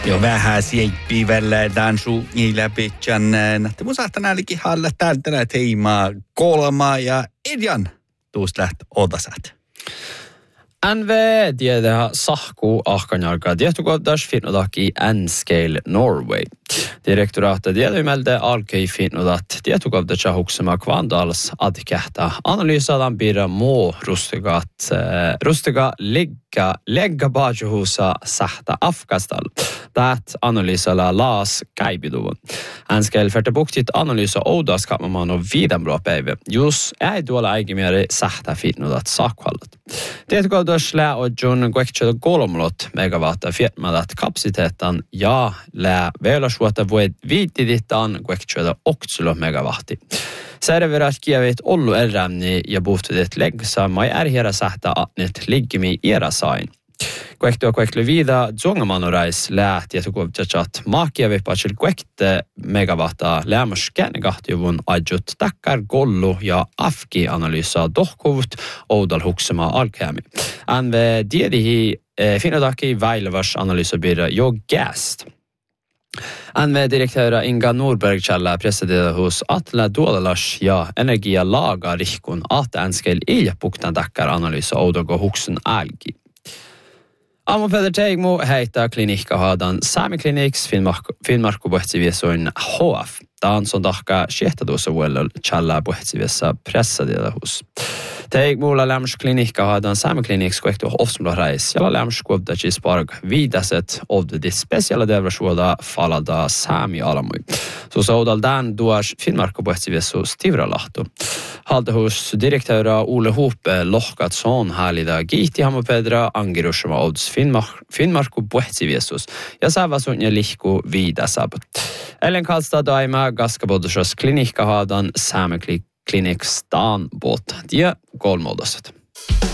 Jo vähän sieppivällä su niillä pitchan. Nähtä mun saattaa näilläkin halla täältä teimaa kolmaa ja edjan tuosta läht odasat. NV tiedä sahku ahkanjalka tietukohtas finodaki N-Scale Norway. Direktoraattet tiedämältä alkoi finodat tietukohtas huksema kvandals adkähtä analysadan bira mo rustiga legga bajuhusa sahta afkastal. Tät analysala laas käipiduvun. N-Scale färte buktit analysa oudas kapmaman och vidan bra päivä. Just ei tuolla aikimieri sahta finodat sakvallat. Tietukohtas lää on John Gwekchel kolmlot megawatta firmadat kapasiteetan ja lää veilasuota voi viittiditaan Gwekchel oksulo megawatti. Serverat kievit ollu erämni ja buhtudit leggsama ja ärhjärä sähtä atnet liggimi era sain. Gweklu vida zongamanorais läht ja tukuvtjat maakievit patsil gwekte megawatta lämmäs käännegahtjuvun ajut takkar gollu ja afki-analysa dohkuvut oudal huksema alkeami. NV diedihi finodaki väilvars analysabyrå jo gäst. NV-direktöra Inga Norberg-Källa presenterade hos Atle Duodalas ja energia laga rihkun att N-Scale iljapuktan takkar analysa oudogo huksen algi. Amo Peder Teigmo heitä klinikka hadan Sami Kliniks Finnmarku puhetsiviessoin HF. Tämän som tahka siehtatuussa vuodella Källa puhetsiviessa pressadilla hos. Teigmulla lämms klinikka hadan Sami Kliniks kuektu ofsmlareis ja lämms kuobdaci sparg vidaset ovdedi speciala devrasuoda falada Sami alamui. Så saudal dan duas Finnmarku puhetsiviessu Stivralahtu. Haldehus direktöra Ole Hope lohkatsson härlida giiti Amo Pedra angirusama odds Finnmarku puhetsiviessus ja sävasun ja lihku vidasab. Ellen Karlstad daima gaskabodusas klinikka hadan Sami Kliniks staan båt. De golvmådaset.